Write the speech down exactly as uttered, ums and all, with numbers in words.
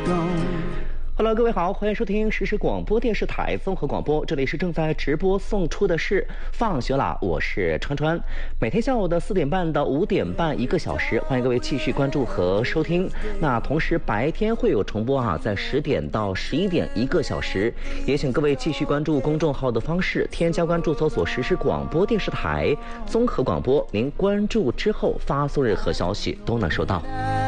Hello， 各位好，欢迎收听实时广播电视台综合广播，这里是正在直播送出的是放学啦，我是川川。每天下午的四点半到五点半一个小时，欢迎各位继续关注和收听。那同时白天会有重播啊，在十点到十一点一个小时，也请各位继续关注公众号的方式，添加关注搜索实时广播电视台综合广播，您关注之后发送任何消息都能收到。